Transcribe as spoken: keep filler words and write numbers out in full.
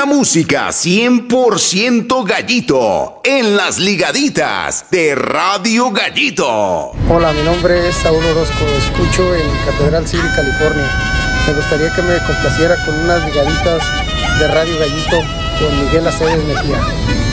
Pura música cien por ciento Gallito en las ligaditas de Radio Gallito. Hola, mi nombre es Saúl Orozco, escucho en Catedral City, California. Me gustaría que me complaciera con unas ligaditas de Radio Gallito con Miguel Aceves Mejía.